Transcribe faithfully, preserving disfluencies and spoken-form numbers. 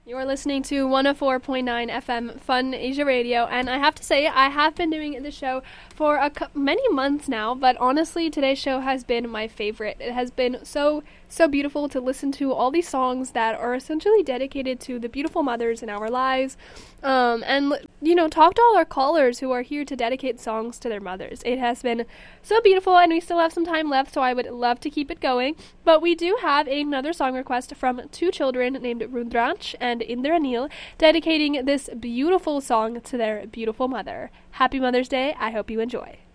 You're listening to one oh four point nine F M Fun Asia Radio, and I have to say, I have been doing this show for a co- many months now, but honestly, today's show has been my favorite. It has been so, so beautiful to listen to all these songs that are essentially dedicated to the beautiful mothers in our lives, um, and, you know, talk to all our callers who are here to dedicate songs to their mothers. It has been so beautiful, and we still have some time left, so I would love to keep it going, but we do have another song request from two children named Rundrach and Indranil, dedicating this beautiful song to their beautiful mother. Happy Mother's Day. I hope you enjoy.